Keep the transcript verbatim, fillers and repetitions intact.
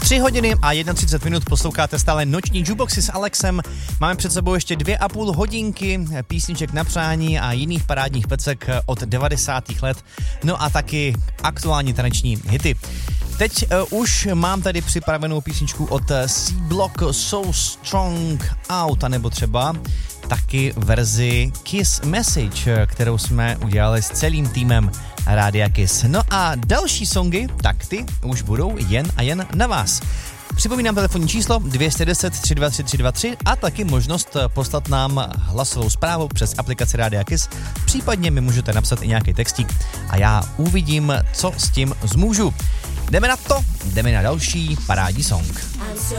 Tři hodiny a třicet jedna minut posloucháte stále noční jukeboxy s Alexem. Máme před sebou ještě dvě a půl hodinky písniček na přání a jiných parádních pecek od devadesátých let. No a taky aktuální taneční hity. Teď uh, už mám tady připravenou písničku od C-Block So Strong Out, anebo třeba taky verzi Kiss Message, kterou jsme udělali s celým týmem Rádia Kiss. No a další songy, tak ty už budou jen a jen na vás. Připomínám telefonní číslo dvě jedna nula tři dva tři tři dva tři a taky možnost poslat nám hlasovou zprávu přes aplikaci Rádia Kiss. Případně mi můžete napsat i nějaký textík a já uvidím, co s tím zmůžu. Jdeme na to, jdeme na další parádní song.